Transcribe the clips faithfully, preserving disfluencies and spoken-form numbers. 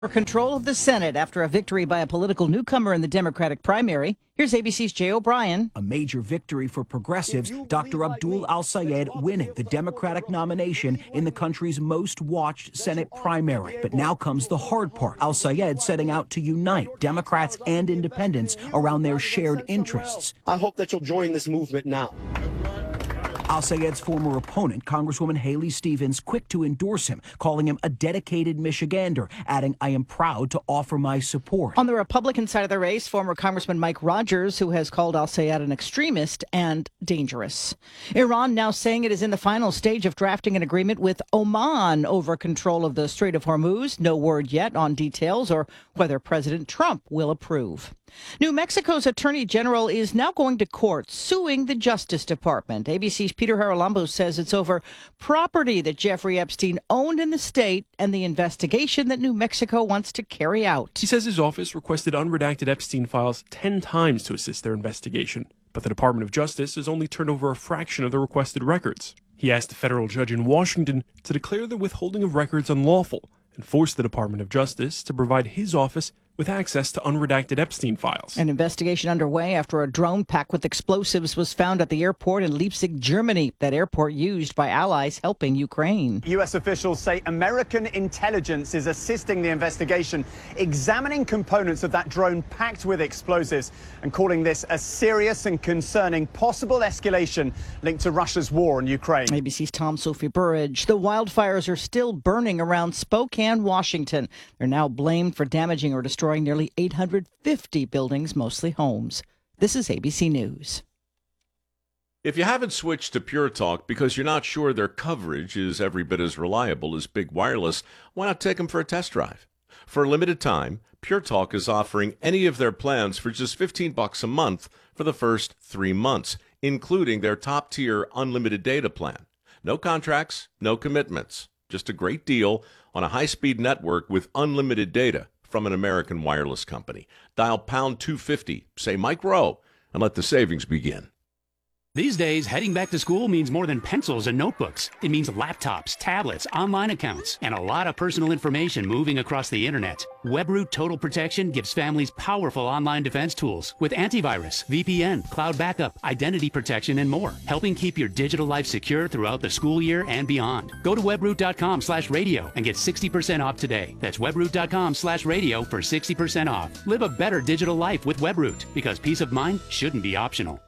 For control of the Senate after a victory by a political newcomer in the Democratic primary. Here's A B C's Jay O'Brien. A major victory for progressives, Doctor Abdul al-Sayed winning the Democratic nomination in the country's most watched Senate primary. But now comes the hard part. Al-Sayed setting out to unite Democrats and independents around their shared interests. I hope that you'll join this movement now. Al-Sayed's former opponent, Congresswoman Haley Stevens, quick to endorse him, calling him a dedicated Michigander, adding, "I am proud to offer my support." On the Republican side of the race, former Congressman Mike Rogers, who has called Al-Sayed an extremist and dangerous. Iran now saying it is in the final stage of drafting an agreement with Oman over control of the Strait of Hormuz. No word yet on details or whether President Trump will approve. New Mexico's Attorney General is now going to court, suing the Justice Department. A B C's Peter Haralambos says it's over property that Jeffrey Epstein owned in the state and the investigation that New Mexico wants to carry out. He says his office requested unredacted Epstein files ten times to assist their investigation, but the Department of Justice has only turned over a fraction of the requested records. He asked a federal judge in Washington to declare the withholding of records unlawful and force the Department of Justice to provide his office with access to unredacted Epstein files. An investigation underway after a drone packed with explosives was found at the airport in Leipzig, Germany. That airport used by allies helping Ukraine. U S officials say American intelligence is assisting the investigation, examining components of that drone packed with explosives and calling this a serious and concerning possible escalation linked to Russia's war on Ukraine. A B C's Tom Sophie Burridge. The wildfires are still burning around Spokane, Washington. They're now blamed for damaging or destroying nearly eight hundred fifty buildings, mostly homes. This is A B C News. If you haven't switched to Pure Talk because you're not sure their coverage is every bit as reliable as Big Wireless, why not take them for a test drive? For a limited time, Pure Talk is offering any of their plans for just fifteen bucks a month for the first three months, including their top-tier unlimited data plan. No contracts, no commitments, just a great deal on a high-speed network with unlimited data from an American wireless company. Dial pound two fifty, say Mike Rowe, and let the savings begin. These days, heading back to school means more than pencils and notebooks. It means laptops, tablets, online accounts, and a lot of personal information moving across the internet. WebRoot Total Protection gives families powerful online defense tools with antivirus, V P N, cloud backup, identity protection, and more, helping keep your digital life secure throughout the school year and beyond. Go to webroot.com slash radio and get sixty percent off today. That's webroot.com slash radio for sixty percent off. Live a better digital life with WebRoot, because peace of mind shouldn't be optional.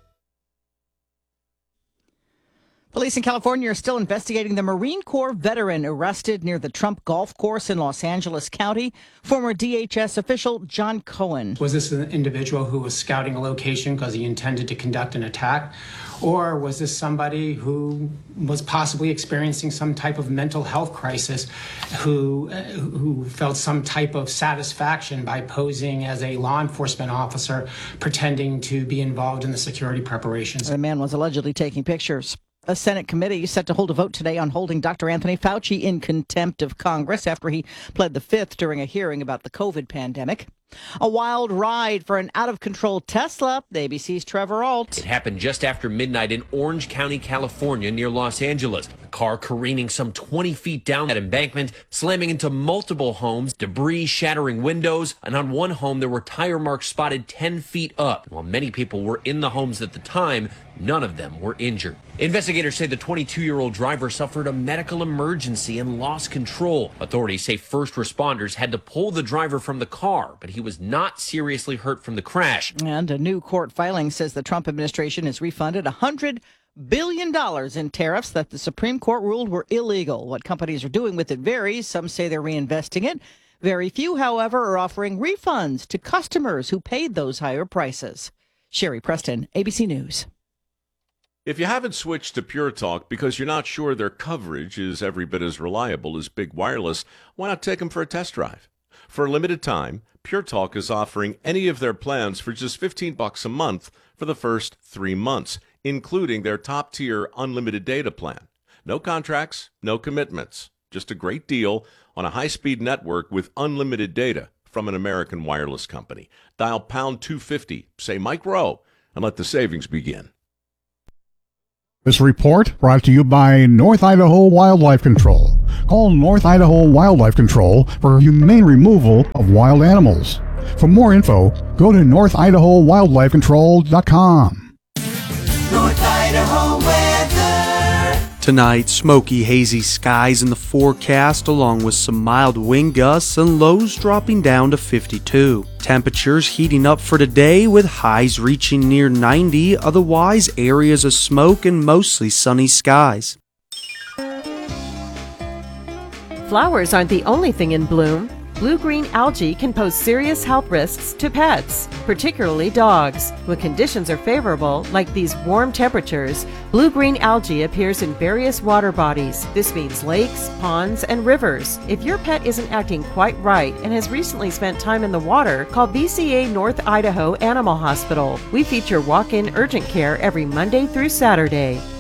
Police in California are still investigating the Marine Corps veteran arrested near the Trump Golf Course in Los Angeles County. Former D H S official John Cohen. Was this an individual who was scouting a location because he intended to conduct an attack? Or was this somebody who was possibly experiencing some type of mental health crisis, who, uh, who felt some type of satisfaction by posing as a law enforcement officer, pretending to be involved in the security preparations? The man was allegedly taking pictures. A Senate committee is set to hold a vote today on holding Doctor Anthony Fauci in contempt of Congress after he pled the fifth during a hearing about the COVID pandemic. A wild ride for an out-of-control Tesla. The A B C's Trevor Alt. It happened just after midnight in Orange County, California, near Los Angeles. The car careening some twenty feet down that embankment, slamming into multiple homes, debris shattering windows, and on one home there were tire marks spotted ten feet up. While many people were in the homes at the time, none of them were injured. Investigators say the twenty-two-year-old driver suffered a medical emergency and lost control. Authorities say first responders had to pull the driver from the car, but he was not seriously hurt from the crash. And a new court filing says the Trump administration has refunded one hundred billion dollars in tariffs that the Supreme Court ruled were illegal. What companies are doing with it varies. Some say they're reinvesting it. Very few, however, are offering refunds to customers who paid those higher prices. Sherry Preston, A B C News. If you haven't switched to Pure Talk because you're not sure their coverage is every bit as reliable as Big Wireless, why not take them for a test drive? For a limited time, Pure Talk is offering any of their plans for just fifteen bucks a month for the first three months, including their top-tier unlimited data plan. No contracts, no commitments, just a great deal on a high-speed network with unlimited data from an American wireless company. Dial pound two fifty, say Mike Rowe, and let the savings begin. This report brought to you by North Idaho Wildlife Control. Call North Idaho Wildlife Control for humane removal of wild animals. For more info, go to north idaho wildlife control dot com. North Idaho weather. Tonight, smoky, hazy skies in the forecast, along with some mild wind gusts and lows dropping down to fifty-two. Temperatures heating up for today with highs reaching near ninety, otherwise areas of smoke and mostly sunny skies. Flowers aren't the only thing in bloom. Blue-green algae can pose serious health risks to pets, particularly dogs. When conditions are favorable, like these warm temperatures, blue-green algae appears in various water bodies. This means lakes, ponds, and rivers. If your pet isn't acting quite right and has recently spent time in the water, call B C A North Idaho Animal Hospital. We feature walk-in urgent care every Monday through Saturday.